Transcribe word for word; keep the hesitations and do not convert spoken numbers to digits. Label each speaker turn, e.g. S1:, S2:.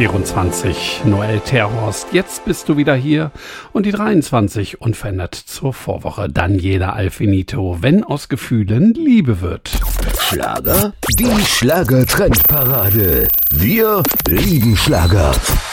S1: vierundzwanzig, Noel Terhorst. Jetzt bist du wieder hier und die dreiundzwanzig unverändert zur Vorwoche. Daniela Alfinito, wenn aus Gefühlen Liebe wird.
S2: Schlager? Die Schlager-Trendparade. Wir lieben Schlager.